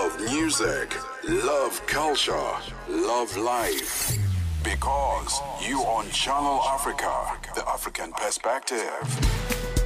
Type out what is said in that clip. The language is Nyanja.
Love music, love culture, love life. Because you on Channel Africa, the African perspective.